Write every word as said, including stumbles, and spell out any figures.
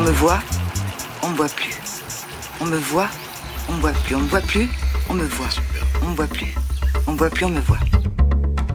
me voit, on me voit plus. On me voit, on me voit plus. On me voit plus, on me voit. On me voit plus, on me voit plus, on me voit.